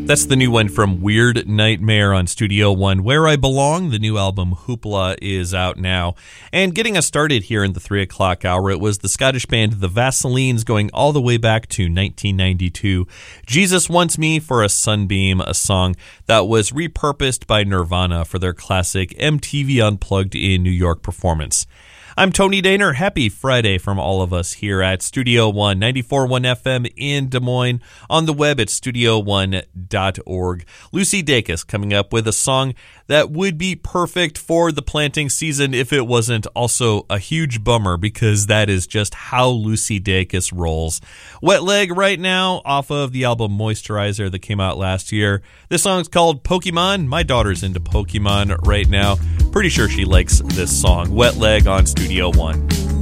That's the new one from Weird Nightmare on Studio One, Where I Belong. The new album Hoopla is out now. And getting us started here in the 3 o'clock hour, it was the Scottish band The Vaselines going all the way back to 1992. Jesus Wants Me for a Sunbeam, a song that was repurposed by Nirvana for their classic MTV Unplugged in New York performance. I'm Tony Daner. Happy Friday from all of us here at Studio One, 94.1 FM in Des Moines, on the web at studio1.org. Lucy Dacus coming up with a song that would be perfect for the planting season if it wasn't also a huge bummer, because that is just how Lucy Dacus rolls. Wet Leg right now off of the album Moisturizer that came out last year. This song's called Pokemon. My daughter's into Pokemon right now. Pretty sure she likes this song. Wet Leg on Studio One.